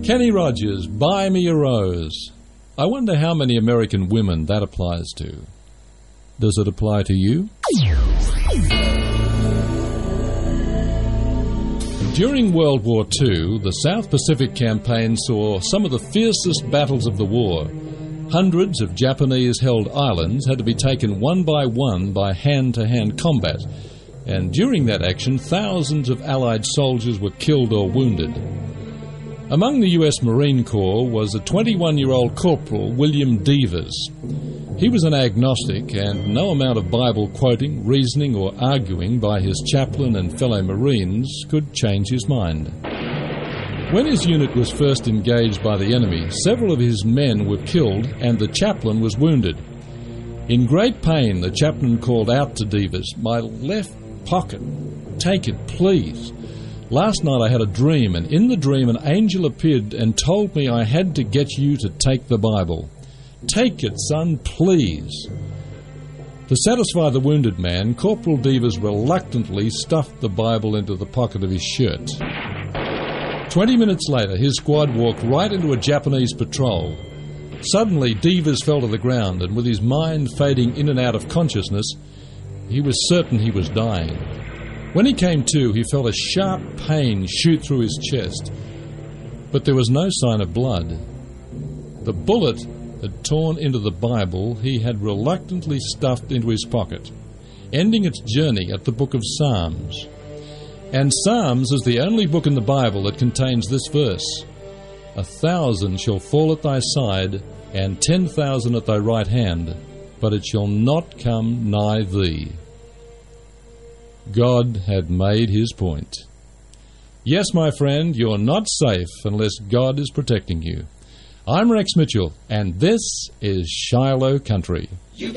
Kenny Rogers, Buy Me a Rose. I wonder how many American women that applies to. Does it apply to you? During World War II, the South Pacific Campaign saw some of the fiercest battles of the war. Hundreds of Japanese-held islands had to be taken one by hand-to-hand combat, and during that action, thousands of Allied soldiers were killed or wounded. Among the U.S. Marine Corps was a 21-year-old Corporal, William Devers. He was an agnostic, and no amount of Bible quoting, reasoning, or arguing by his chaplain and fellow Marines could change his mind. When his unit was first engaged by the enemy, several of his men were killed and the chaplain was wounded. In great pain, the chaplain called out to Devers, "My left pocket, take it, please. Last night I had a dream, and in the dream an angel appeared and told me I had to get you to take the Bible. Take it, son, please." To satisfy the wounded man, Corporal Devers reluctantly stuffed the Bible into the pocket of his shirt. 20 minutes later, his squad walked right into a Japanese patrol. Suddenly, Devers fell to the ground, and with his mind fading in and out of consciousness, he was certain he was dying. When he came to, he felt a sharp pain shoot through his chest, but there was no sign of blood. The bullet had torn into the Bible he had reluctantly stuffed into his pocket, ending its journey at the book of Psalms. And Psalms is the only book in the Bible that contains this verse: 1,000 shall fall at thy side, and 10,000 at thy right hand, but it shall not come nigh thee. God had made his point. Yes, my friend, you're not safe unless God is protecting you. I'm Rex Mitchell, and this is Shiloh Country.